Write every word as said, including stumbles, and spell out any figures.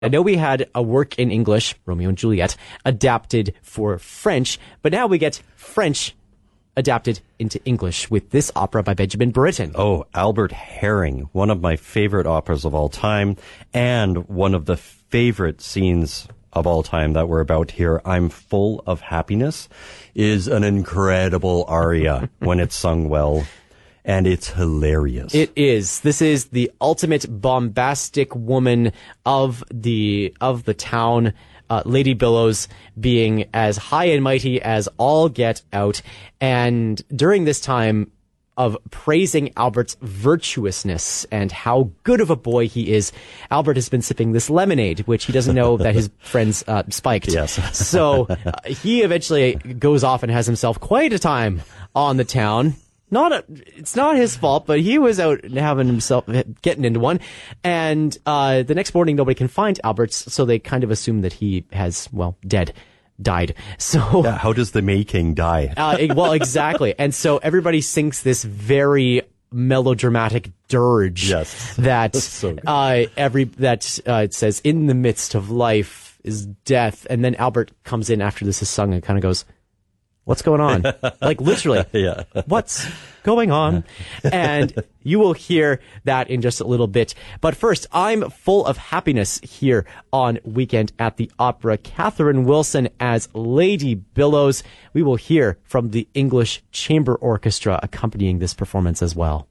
I know we had a work in English, Romeo and Juliet, adapted for French, but now we get French adapted into English with this opera by Benjamin Britten. Oh, Albert Herring, one of my favorite operas of all time, and one of the favorite scenes of all time that we're about here, I'm Full of Happiness, is an incredible aria when it's sung well. And it's hilarious. It is. This is the ultimate bombastic woman of the of the town, uh, Lady Billows, being as high and mighty as all get out. And during this time of praising Albert's virtuousness and how good of a boy he is, Albert has been sipping this lemonade, which he doesn't know that his friends uh, spiked. Yes. So uh, he eventually goes off and has himself quite a time on the town. Not a, it's not his fault, but he was out having himself, getting into one. And, uh, the next morning, nobody can find Albert, so they kind of assume that he has, well, dead, died. So. Yeah, how does the May King die? uh, well, exactly. And so everybody sings this very melodramatic dirge. Yes. That, So uh, every, that, uh, it says, in the midst of life is death. And then Albert comes in after this is sung and kind of goes, what's going on? Like, literally, yeah. What's going on? And you will hear that in just a little bit. But first, I'm Full of Happiness here on Weekend at the Opera. Catherine Wilson as Lady Billows. We will hear from the English Chamber Orchestra accompanying this performance as well.